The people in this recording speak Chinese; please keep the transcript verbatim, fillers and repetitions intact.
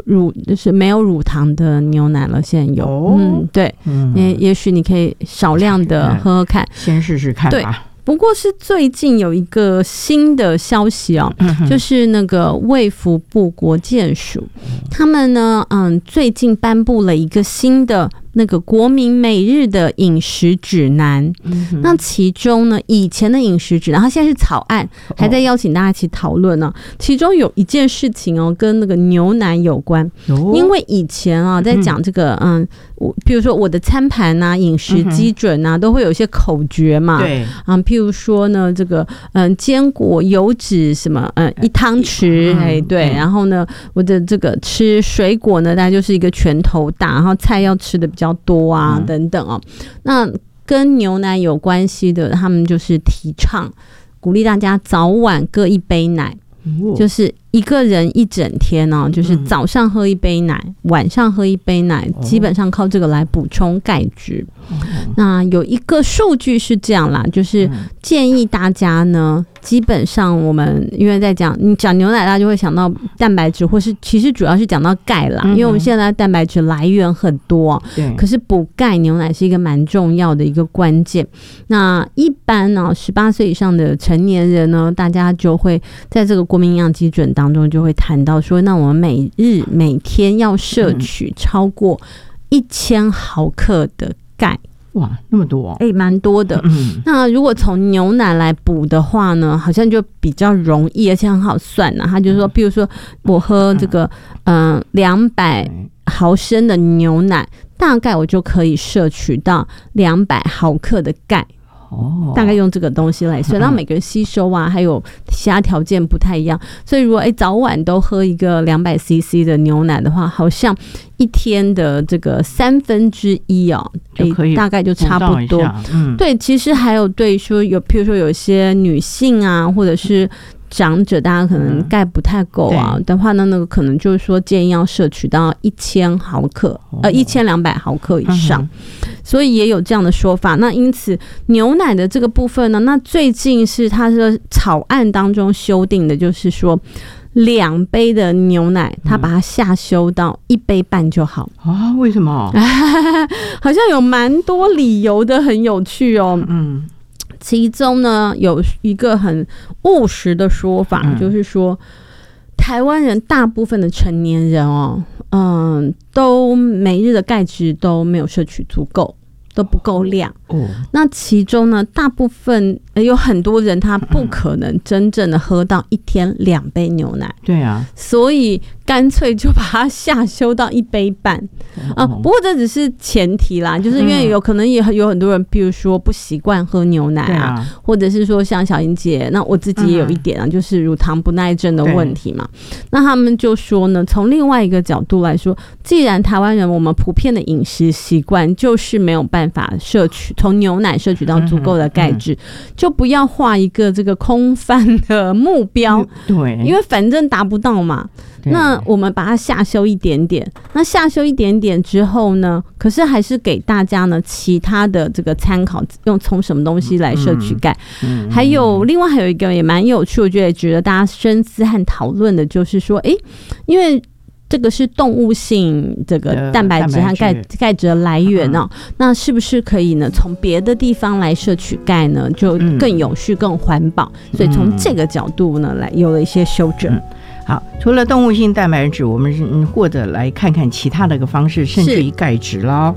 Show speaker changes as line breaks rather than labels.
乳就是没有乳糖的牛奶了，现在有，哦、嗯，对，嗯，也也许你可以少量的喝喝看，
先试试看吧。
对，不过是最近有一个新的消息哦，嗯、就是那个卫福部国健署，他们呢，嗯，最近颁布了一个新的那个国民每日的饮食指南。嗯、那其中呢，以前的饮食指南，它现在是草案，还在邀请大家一起讨论呢。其中有一件事情哦，跟那个牛奶有关，哦、因为以前啊，在讲这个，嗯，我比如说我的餐盘啊、饮食基准啊，嗯、都会有一些口诀嘛，对，啊，譬如说呢，这个嗯，坚果油脂什么，嗯，一汤匙，哎、嗯，对，嗯、然后呢，我的这个吃水果呢，大概就是一个拳头大，然后菜要吃的比较多啊，嗯、等等哦。那跟牛奶有关系的，他们就是提倡鼓励大家早晚各一杯奶，哦、就是一个人一整天哦，就是早上喝一杯奶，嗯、晚上喝一杯奶，哦、基本上靠这个来补充钙质。哦、那有一个数据是这样啦，就是建议大家呢，基本上我们因为在讲你讲牛奶，大家就会想到蛋白质，或是其实主要是讲到钙啦，嗯、因为我们现在蛋白质来源很多，对，可是补钙牛奶是一个蛮重要的一个关键。那一般呢，十八岁以上的成年人呢，大家就会在这个国民营养基准当中就会谈到说，那我们每日每天要摄取超过一千毫克的钙。
哇，那么多，
哎、欸，蛮多的。嗯、那如果从牛奶来补的话呢，好像就比较容易，而且很好算呢、啊。他就说，比如说我喝这个，嗯，两百毫升的牛奶，大概我就可以摄取到两百毫克的钙。哦，大概用这个东西来算，让每个人吸收啊，还有其他条件不太一样。所以如果哎早晚都喝一个两百 C C 的牛奶的话，好像一天的这个三分之一哦，哎大概就差不多。嗯，对，其实还有对说有，譬如说有些女性啊，或者是长者，大家可能钙不太够啊、嗯、的话呢，那个可能就是说建议要摄取到一千毫克，哦、呃一千两百毫克以上。嗯，所以也有这样的说法。那因此牛奶的这个部分呢，那最近是它的草案当中修订的，就是说两杯的牛奶，它把它下修到一杯半就好
啊？为什么？
好像有蛮多理由的，很有趣哦。嗯。其中呢，有一个很务实的说法，嗯、就是说，台湾人大部分的成年人哦，嗯，都每日的钙质都没有摄取足够，都不够量。哦，那其中呢，大部分有很多人他不可能真正的喝到一天两杯牛奶。对啊，所以干脆就把它下修到一杯半。啊，不过这只是前提啦，就是因为有可能也有很多人，比如说不习惯喝牛奶 啊, 啊，或者是说像小英姐，那我自己也有一点啊，嗯、就是乳糖不耐症的问题嘛。那他们就说呢，从另外一个角度来说，既然台湾人我们普遍的饮食习惯就是没有办法摄取从牛奶摄取到足够的钙质，嗯嗯、就不要画一个这个空泛的目标，对，因为反正达不到嘛。那我们把它下修一点点，那下修一点点之后呢，可是还是给大家呢其他的这个参考，用从什么东西来摄取钙。嗯嗯、还有另外还有一个也蛮有趣，我觉得也值得大家深思和讨论的，就是说，哎，因为这个是动物性这个蛋白质和钙钙质的来源哦，嗯、那是不是可以呢从别的地方来摄取钙呢，就更有序、更环保？嗯、所以从这个角度呢，来有了一些修正。嗯，
好，除了动物性蛋白质，我们或者来看看其他的一个方式，甚至于钙质咯。